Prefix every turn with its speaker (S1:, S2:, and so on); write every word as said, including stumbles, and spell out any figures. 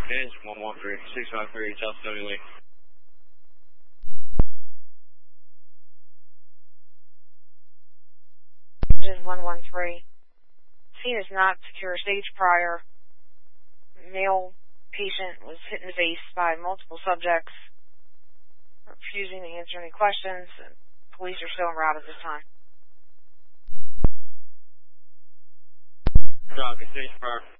S1: Edge one one three, six five three, South Stony Lake.
S2: Engine one one three. Scene is not secure. Stage prior. Male patient was hit in the face by multiple subjects, refusing to answer any questions. Police are still en route at this time.
S1: Roger, stage prior.